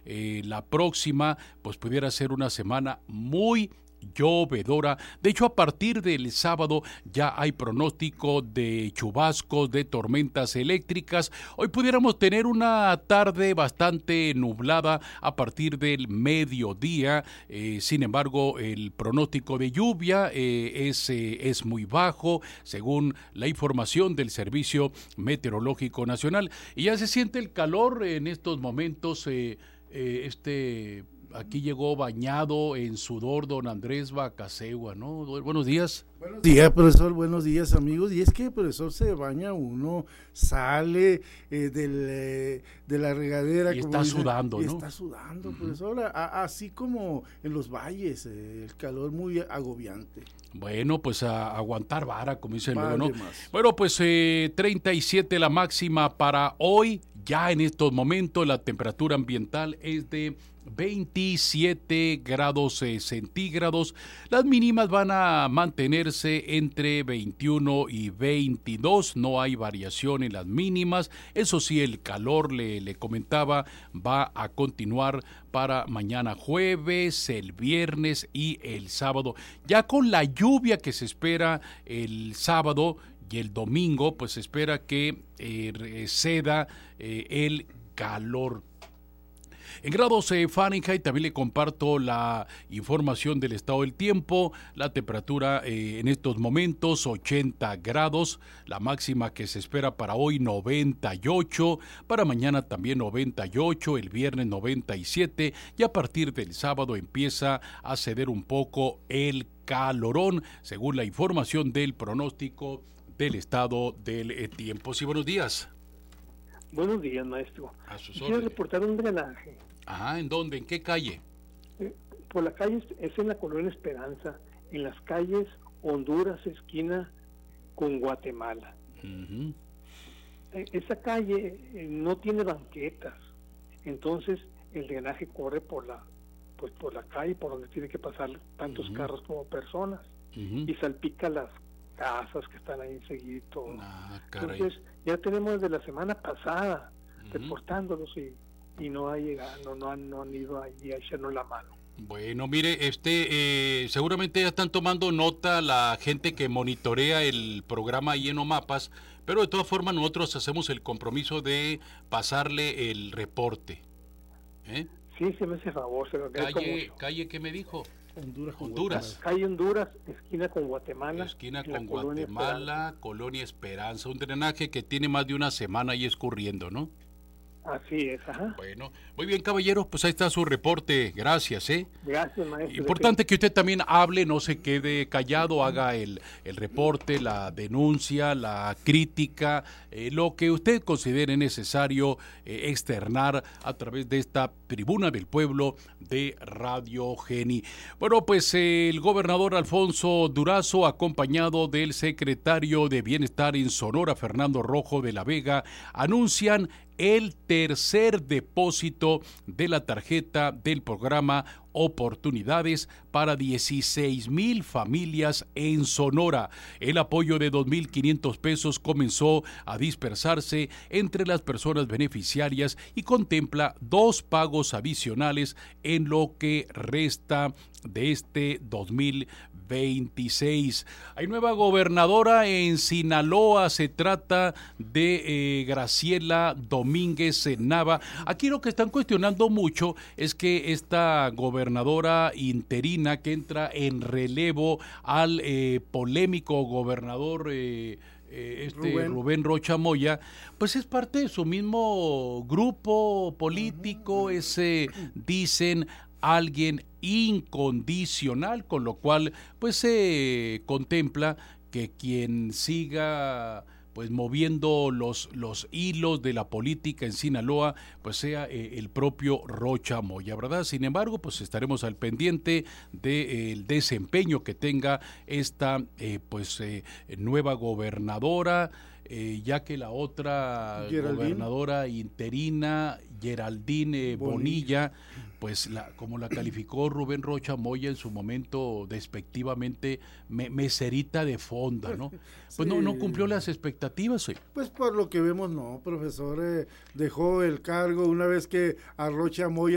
la próxima pues pudiera ser una semana muy llovedora. De hecho, a partir del sábado ya hay pronóstico de chubascos, de tormentas eléctricas. Hoy pudiéramos tener una tarde bastante nublada a partir del mediodía. Sin embargo, el pronóstico de lluvia es muy bajo, según la información del Servicio Meteorológico Nacional. Y ya se siente el calor en estos momentos. Aquí llegó bañado en sudor don Andrés Bacasegua, ¿no? Buenos días. Buenos días, profesor, buenos días, amigos. Y es que, profesor, se baña uno, sale de la regadera. Y está sudando, ¿no? Está sudando, profesor, así como en los valles, el calor muy agobiante. Bueno, pues a aguantar vara, como dicen luego, ¿no? Bueno, pues 37 la máxima para hoy. Ya en estos momentos la temperatura ambiental es de 27 grados centígrados. Las mínimas van a mantenerse entre 21 y 22. No hay variación en las mínimas. Eso sí, el calor, le comentaba, va a continuar para mañana jueves, el viernes y el sábado. Ya con la lluvia que se espera el sábado y el domingo, pues se espera que ceda el calor. En grados Fahrenheit también le comparto la información del estado del tiempo. La temperatura en estos momentos 80 grados, la máxima que se espera para hoy 98, para mañana también 98, el viernes 97 y a partir del sábado empieza a ceder un poco el calorón, según la información del pronóstico del estado del tiempo. Sí, buenos días. Buenos días, maestro. Quiero reportar un drenaje. Ajá, ¿en dónde? ¿En qué calle? Por la calle, es en la colonia Esperanza, en las calles Honduras, esquina con Guatemala. Uh-huh. Esa calle no tiene banquetas, entonces el drenaje corre por la calle por donde tiene que pasar tantos carros como personas, y salpica las casas que están ahí seguido. Entonces ya tenemos desde la semana pasada reportándolos y no ha llegado, no han ido allí a echarnos la mano. Bueno, mire, seguramente ya están tomando nota la gente que monitorea el programa ahí en Omapas, pero de todas formas nosotros hacemos el compromiso de pasarle el reporte. Sí, se me hace favor, se lo agradezco mucho. ¿Calle qué me dijo? Honduras. Calle Honduras, esquina con Guatemala. Esquina con Guatemala, Colonia Esperanza. Un drenaje que tiene más de una semana ahí escurriendo, ¿no? Así es, ajá. Bueno, muy bien, caballeros, pues ahí está su reporte. Gracias, Gracias, maestro. Importante que usted también hable, no se quede callado, haga el reporte, la denuncia, la crítica, lo que usted considere necesario externar a través de esta tribuna del pueblo de Radio Geni. Bueno, pues el gobernador Alfonso Durazo, acompañado del secretario de Bienestar en Sonora, Fernando Rojo de la Vega, anuncian el tercer depósito de la tarjeta del programa Oportunidades para 16,000 familias en Sonora. El apoyo de 2,500 pesos comenzó a dispersarse entre las personas beneficiarias y contempla 2 pagos adicionales en lo que resta de este 2026. Hay nueva gobernadora en Sinaloa, se trata de Graciela Domínguez Nava. Aquí lo que están cuestionando mucho es que esta gobernadora interina que entra en relevo al polémico gobernador Rubén Rocha Moya, pues es parte de su mismo grupo político, dicen alguien incondicional, con lo cual pues se contempla que quien siga pues moviendo los hilos de la política en Sinaloa, pues sea el propio Rocha Moya, ¿verdad? Sin embargo, pues estaremos al pendiente del desempeño que tenga esta nueva gobernadora, ya que la otra gobernadora interina, Geraldine Bonilla, pues como la calificó Rubén Rocha Moya en su momento despectivamente, meserita de fonda, ¿no? Pues sí. no cumplió las expectativas. Pues por lo que vemos no, profesor, dejó el cargo una vez que a Rocha Moya